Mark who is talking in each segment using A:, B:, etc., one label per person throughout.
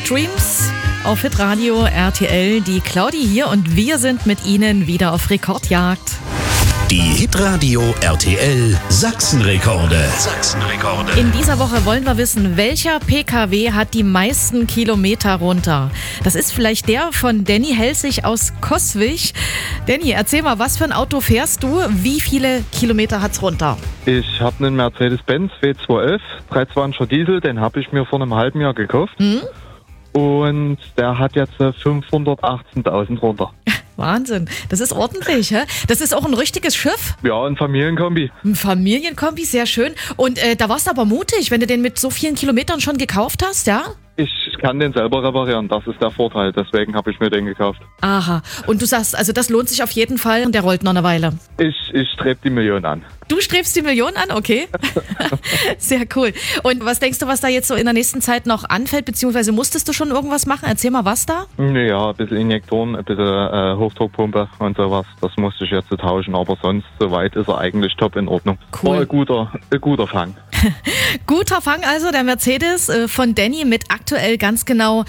A: Sweet Dreams auf Hitradio RTL. Die Claudi hier und wir sind mit Ihnen wieder auf Rekordjagd.
B: Die Hitradio RTL Sachsenrekorde.
A: In dieser Woche wollen wir wissen, welcher PKW hat die meisten Kilometer runter? Das ist vielleicht der von Danny Helsig aus Coswig. Danny, erzähl mal, was für ein Auto fährst du? Wie viele Kilometer hat's runter?
C: Ich habe einen Mercedes-Benz W211, 320er Diesel, den habe ich mir vor einem halben Jahr gekauft. Und der hat jetzt 518.000 runter.
A: Wahnsinn, das ist ordentlich, hä? Das ist auch ein richtiges Schiff.
C: Ja, ein Familienkombi.
A: Ein Familienkombi, sehr schön. Und da warst du aber mutig, wenn du den mit so vielen Kilometern schon gekauft hast, ja?
C: Ich kann den selber reparieren, das ist der Vorteil, deswegen habe ich mir den gekauft.
A: Aha, und du sagst, also das lohnt sich auf jeden Fall und der rollt noch eine Weile.
C: Ich strebe die Million an.
A: Du strebst die Million an, okay. Sehr cool. Und was denkst du, was da jetzt so in der nächsten Zeit noch anfällt, beziehungsweise musstest du schon irgendwas machen? Erzähl mal, was da?
C: Ja, ein bisschen Injektoren, ein bisschen Hochdruckpumpe und sowas. Das musste ich jetzt tauschen, aber sonst soweit ist er eigentlich top in Ordnung.
A: Cool.
C: War ein guter Fang.
A: Guter Fang also, der Mercedes von Danny mit aktuell ganz genau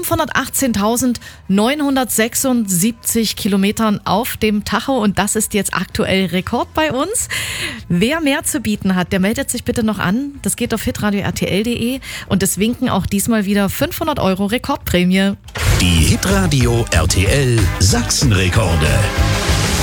A: 518.976 Kilometern auf dem Tacho und das ist jetzt aktuell Rekord bei uns. Wer mehr zu bieten hat, der meldet sich bitte noch an. Das geht auf hitradio rtl.de und es winken auch diesmal wieder 500 € Rekordprämie.
B: Die Hitradio RTL Sachsenrekorde.